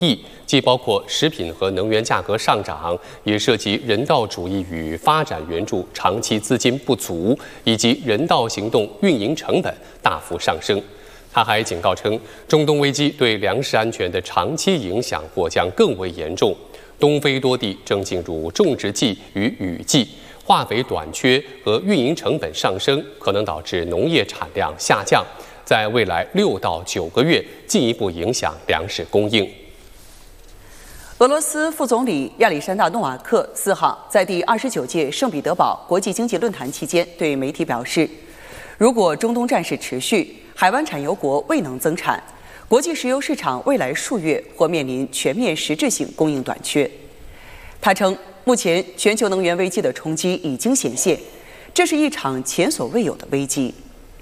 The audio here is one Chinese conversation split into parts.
议既包括食品和能源价格上涨，也涉及人道主义与发展援助长期资金不足，以及人道行动运营成本大幅上升。他还警告称，中东危机对粮食安全的长期影响或将更为严重。东非多地正进入种植季与雨季，化肥短缺和运营成本上升，可能导致农业产量下降，在未来6到9个月进一步影响粮食供应。 俄罗斯副总理亚历山大·诺瓦克4号在第29届圣彼得堡国际经济论坛期间对媒体表示，如果中东战事持续，海湾产油国未能增产，国际石油市场未来数月或面临全面实质性供应短缺。他称，目前全球能源危机的冲击已经显现，这是一场前所未有的危机。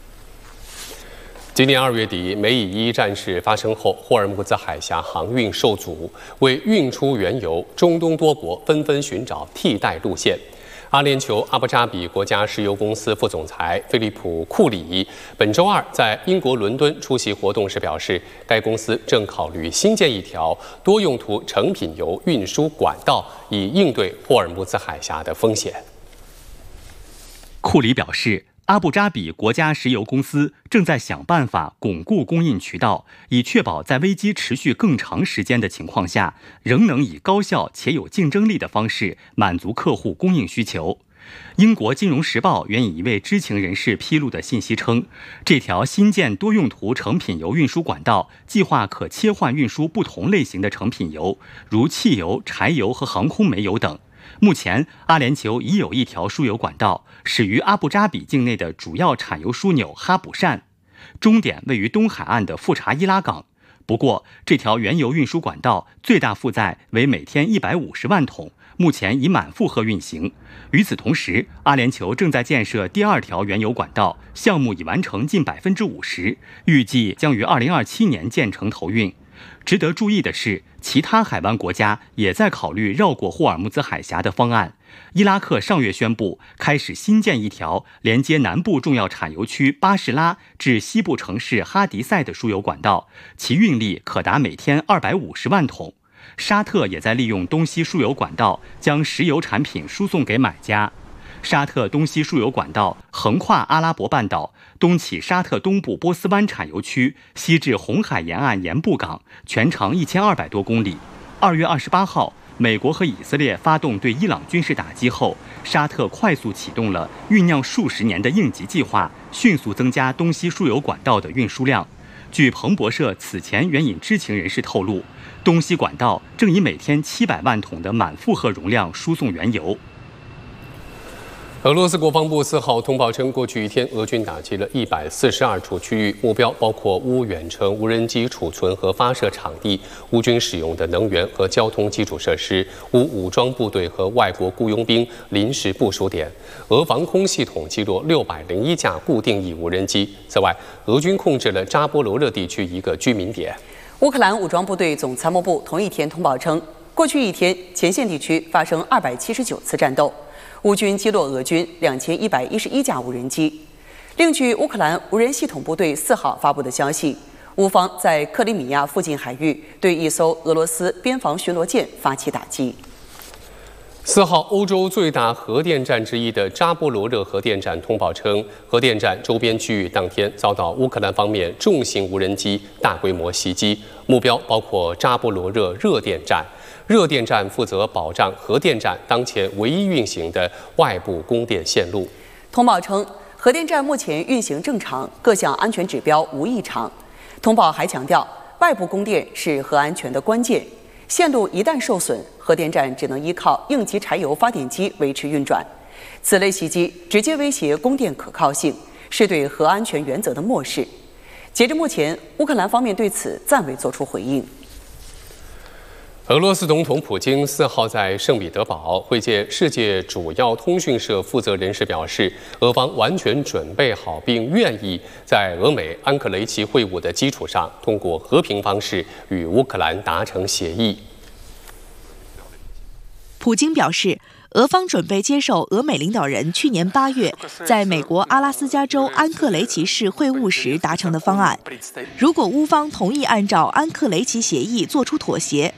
今年2月底，美以1战事发生后，霍尔木兹海峡航运受阻，为运出原油，中东多国纷纷寻找替代路线。阿联酋阿布扎比国家石油公司副总裁菲利普·库里本周2在英国伦敦出席活动时表示，该公司正考虑新建一条多用途成品油运输管道，以应对霍尔木兹海峡的风险。 库里表示，阿布扎比国家石油公司正在想办法巩固供应渠道，以确保在危机持续更长时间的情况下，仍能以高效且有竞争力的方式满足客户供应需求。英国金融时报援引一位知情人士披露的信息称，这条新建多用途成品油运输管道计划可切换运输不同类型的成品油，如汽油、柴油和航空煤油等。目前，阿联酋已有一条输油管道，始于阿布扎比境内的主要产油枢纽哈卜善，终点位于东海岸的富查伊拉港。不过，这条原油运输管道最大负载为每天150万桶，目前已满负荷运行。与此同时，阿联酋正在建设第2条原油管道，项目已完成近50%，预计将于2027年建成投运。值得注意的是，其他海湾国家也在考虑绕过霍尔木兹海峡的方案。伊拉克上月宣布开始新建一条连接南部重要产油区巴士拉至西部城市哈迪塞的输油管道，其运力可达每天250万桶。沙特也在利用东西输油管道将石油产品输送给买家。沙特东西输油管道横跨阿拉伯半岛，东起沙特东部波斯湾产油区，西至红海沿岸盐布港，全长1200多公里。2月28号，美国和以色列发动对伊朗军事打击后，沙特快速启动了酝酿数十年的应急计划，迅速增加东西输油管道的运输量。据彭博社此前援引知情人士透露，东西管道正以每天700万桶的满负荷容量输送原油。 俄罗斯国防部4号通报称，过去1天，俄军打击了142处区域，目标包括乌远程无人机储存和发射场地、乌军使用的能源和交通基础设施、乌武装部队和外国雇佣兵临时部署点。俄防空系统击落601架固定翼无人机。此外，俄军控制了扎波罗热地区一个居民点。 乌克兰武装部队总参谋部同一天通报称，过去1天，前线地区发生279次战斗。乌军击落俄军2111架无人机。另据乌克兰无人系统部队4号发布的消息，乌方在克里米亚附近海域对一艘俄罗斯边防巡逻舰发起打击。 4号，欧洲最大核电站之一的扎波罗热核电站通报称，核电站周边区域当天遭到乌克兰方面重型无人机大规模袭击，目标包括扎波罗热热电站。热电站负责保障核电站当前唯一运行的外部供电线路。 通报称，核电站目前运行正常，各项安全指标无异常。通报还强调，外部供电是核安全的关键，线路一旦受损，核电站只能依靠应急柴油发电机维持运转。此类袭击直接威胁供电可靠性，是对核安全原则的漠视。截至目前，乌克兰方面对此暂未作出回应。 俄罗斯总统普京4号在圣彼得堡会见世界主要通讯社负责人时表示，俄方完全准备好并愿意在俄美安克雷奇会晤的基础上，通过和平方式与乌克兰达成协议。 普京表示， 俄方准备接受俄美领导人去年8月在美国阿拉斯加州安克雷奇市会晤时达成的方案。如果乌方同意按照安克雷奇协议做出妥协，